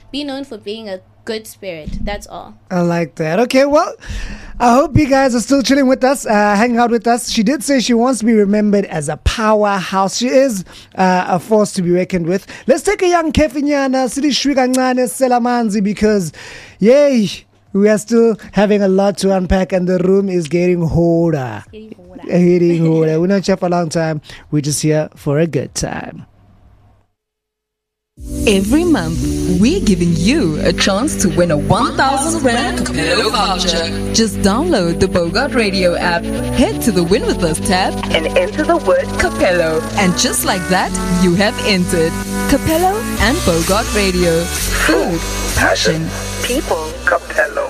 be known for being a good spirit. That's all. I like that. Okay, well, I hope you guys are still chilling with us, hanging out with us. She did say she wants to be remembered as a powerhouse. She is a force to be reckoned with. Let's take a young Kefinyana, Sidi Shwikancane Selamanzi, because, yay, we are still having a lot to unpack and the room is getting hoarder. We're not here for a long time. We're just here for a good time. Every month, we're giving you a chance to win a 1,000 Rand Capello voucher. Just download the Bogart Radio app, head to the Win With Us tab, and enter the word Capello. And just like that, you have entered. Capello and Bogart Radio. Food, passion, people, Capello.